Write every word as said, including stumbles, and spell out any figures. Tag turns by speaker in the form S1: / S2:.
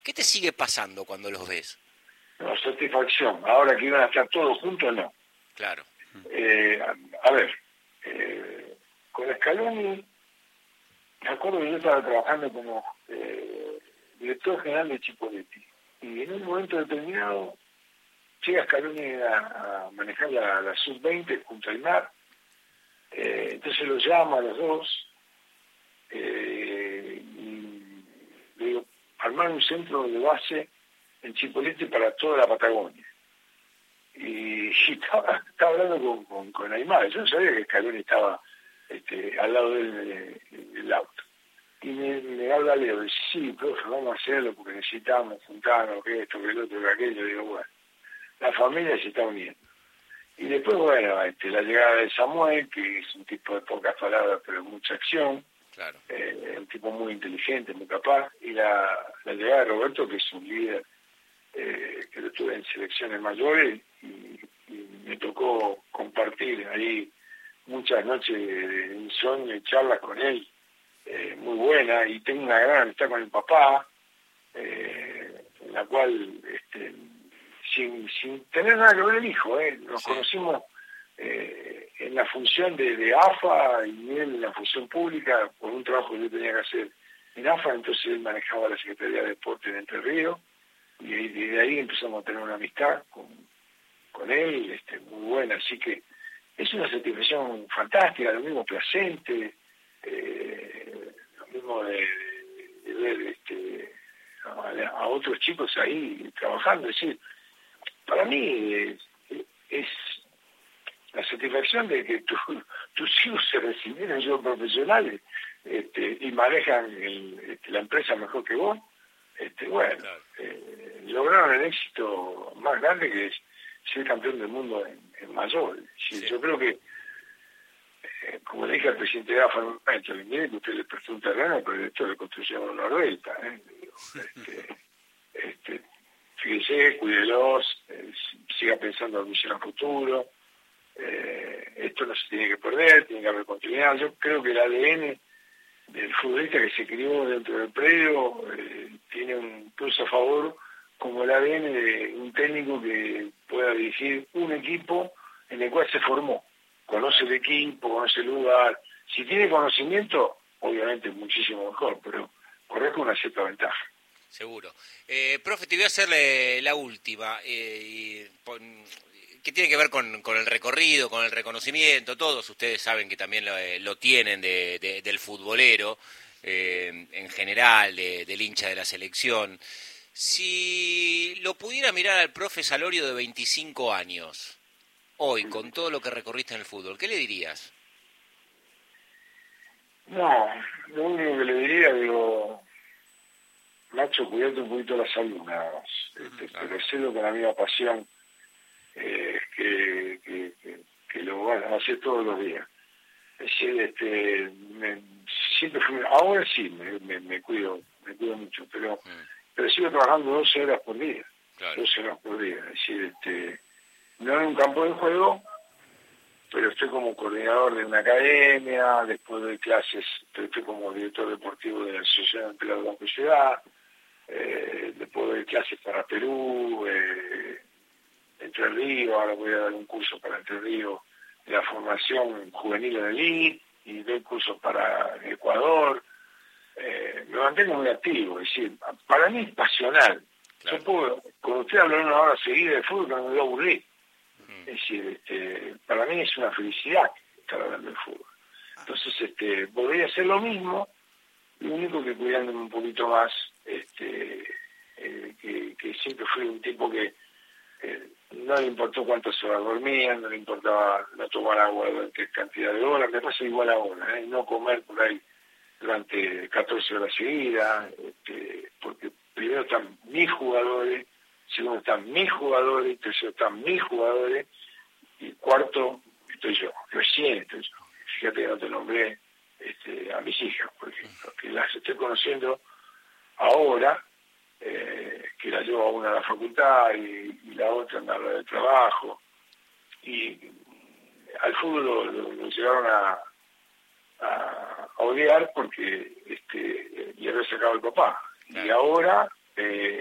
S1: ¿Qué te sigue pasando cuando los ves?
S2: No, satisfacción. Ahora que iban a estar todos juntos, no.
S1: Claro.
S2: Eh, a, a ver, eh, con Scaloni, me acuerdo que yo estaba trabajando como eh, director general de Chipolletti. Y en un momento determinado llega Scaloni a, a manejar la, la sub veinte junto al mar. Eh, entonces los llama a los dos eh, y le digo, armar un centro de base en Chipolletti para toda la Patagonia. Y, y estaba, estaba hablando con, con, con Aymar. Yo no sabía que Scaloni estaba este, al lado del, del auto. Y me, me habla Leo, dice, sí, profe, vamos a hacerlo porque necesitamos juntarnos, que esto, que el otro, que aquello. Digo, bueno, la familia se está uniendo. Y después, bueno, este, la llegada de Samuel, que es un tipo de pocas palabras, pero mucha acción.
S1: Claro.
S2: Eh, un tipo muy inteligente, muy capaz. Y la, la llegada de Roberto, que es un líder eh, que lo tuve en selecciones mayores, y, y me tocó compartir ahí muchas noches de insomnio y charlas con él, eh, muy buena, y tengo una gran amistad con el papá, eh, en la cual, este, sin, sin tener nada que ver el hijo, eh, nos
S1: Sí.
S2: conocimos eh, en la función de, de A F A y él en la función pública, por un trabajo que yo tenía que hacer en A F A, entonces él manejaba la Secretaría de Deporte en Entre Ríos, y, y de ahí empezamos a tener una amistad con, con él, este, muy buena, así que es una satisfacción fantástica, lo mismo Placente, eh, lo mismo de, de ver este, a, a otros chicos ahí trabajando, es decir, para mí es, es la satisfacción de que tu, tus hijos se recibieron, son profesionales, este, y manejan el, este, la empresa mejor que vos, este, bueno,
S1: Claro.
S2: eh, lograron el éxito más grande, que es ser campeón del mundo en, en mayor. Sí,
S1: Sí.
S2: yo creo que, eh, como le dije al presidente de A F A, no, mire que usted le prestó un terreno, pero esto le construyeron una vuelta. ¿eh? Digo, este, este, fíjese, cuídelos, eh, siga pensando en misión a futuro. Eh, esto no se tiene que perder, tiene que haber continuidad. Yo creo que el A D N del futbolista que se crió dentro del predio eh, tiene un plus a favor, como el A D N de un técnico que pueda dirigir un equipo en el cual se formó, conoce el equipo, conoce el lugar. Si tiene conocimiento, obviamente muchísimo mejor, pero corre con una cierta ventaja.
S1: Seguro. Eh, profe, te voy a hacerle la última, eh, y, pon, que tiene que ver con, con el recorrido, con el reconocimiento. Todos ustedes saben que también lo, lo tienen de, de, del futbolero, eh, en general, de, del hincha de la selección. Si lo pudiera mirar al profe Salorio de veinticinco años, hoy, con todo lo que recorriste en el fútbol, ¿qué le dirías?
S2: No, lo único que le diría, digo, Nacho, cuídate un poquito la salud, nada más. Este,
S1: Claro.
S2: Pero sé lo que la misma pasión eh, que, que, que, que lo van a hacer todos los días. Es decir, este, me, siempre fui, ahora sí me, me, me cuido, me cuido mucho, pero,
S1: Mm,
S2: pero sigo trabajando doce horas por día,
S1: claro.
S2: doce horas por día. Es decir, este, no en un campo de juego, pero estoy como coordinador de una academia, después doy clases, estoy como director deportivo de la Asociación de la Banco Ciudad, eh, después doy clases para Perú, eh, Entre Ríos, ahora voy a dar un curso para Entre Ríos de la formación juvenil en el I N, y doy cursos para Ecuador. Eh, me mantengo muy activo, es decir, para mí es pasional.
S1: Claro.
S2: Yo puedo, con usted hablar una hora seguida de fútbol, no me voy a aburrir.
S1: Mm.
S2: Es decir, este, para mí es una felicidad estar hablando de fútbol. Entonces, este, podría hacer lo mismo, lo único que cuidándome un poquito más, este, eh, que, que siempre fui un tipo que eh, no le importó cuántas horas dormía, no le importaba no tomar agua durante cantidad de horas, me pasa igual ahora, ¿eh? No comer por ahí durante catorce horas seguidas, este, porque primero están mis jugadores, segundo están mis jugadores, tercero están mis jugadores, y cuarto estoy yo, recién estoy yo. Fíjate que no te nombré este, a mis hijas, por ejemplo, que las estoy conociendo ahora, eh, que la llevo a una a la facultad y, y la otra a la de trabajo, y al fútbol lo, lo, lo llevaron a, a, a odiar porque este, le había sacado el papá,
S1: Claro.
S2: y ahora eh,